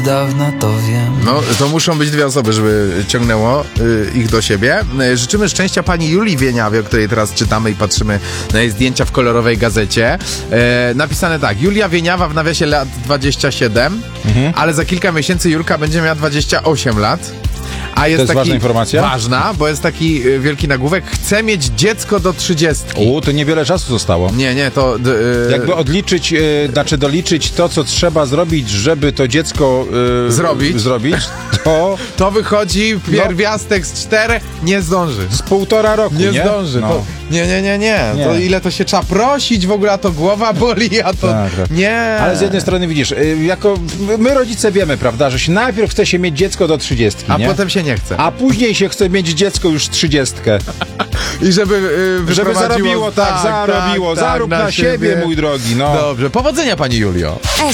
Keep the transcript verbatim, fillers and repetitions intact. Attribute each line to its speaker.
Speaker 1: Dawno to wiem.
Speaker 2: No, to muszą być dwie osoby, żeby ciągnęło y, ich do siebie. Y, życzymy szczęścia pani Julii Wieniawie, o której teraz czytamy i patrzymy na jej zdjęcia w kolorowej gazecie. Y, napisane tak: Julia Wieniawa w nawiasie lat dwadzieścia siedem, mhm. ale za kilka miesięcy Julka będzie miała dwadzieścia osiem lat. A jest,
Speaker 3: to jest
Speaker 2: taki,
Speaker 3: ważna informacja?
Speaker 2: Ważna, bo jest taki y, wielki nagłówek: chce mieć dziecko do trzydziestki.
Speaker 3: U, to niewiele czasu zostało.
Speaker 2: Nie, nie, to... Y,
Speaker 3: Jakby odliczyć, y, znaczy doliczyć to, co trzeba zrobić, żeby to dziecko y,
Speaker 2: Zrobić.
Speaker 3: zrobić, to...
Speaker 2: To wychodzi pierwiastek z czterech, nie zdąży.
Speaker 3: Z półtora roku,
Speaker 2: Nie,
Speaker 3: nie?
Speaker 2: zdąży.
Speaker 3: No.
Speaker 2: To, nie, nie, nie, nie,
Speaker 3: Nie.
Speaker 2: To ile to się trzeba prosić w ogóle, a to głowa boli, a to...
Speaker 3: Tak, tak.
Speaker 2: Nie.
Speaker 3: Ale z jednej strony widzisz, y, jako my rodzice wiemy, prawda, że się najpierw chce się mieć dziecko do trzydziestki,
Speaker 2: A
Speaker 3: nie?
Speaker 2: potem się nie chce.
Speaker 3: A później się chce mieć dziecko już trzydziestkę.
Speaker 2: I żeby yy,
Speaker 3: Żeby zarobiło, tak,
Speaker 2: tak
Speaker 3: zarobiło.
Speaker 2: tak,
Speaker 3: Zarób
Speaker 2: tak,
Speaker 3: na siebie, mój drogi, no.
Speaker 2: Dobrze, powodzenia pani Julio.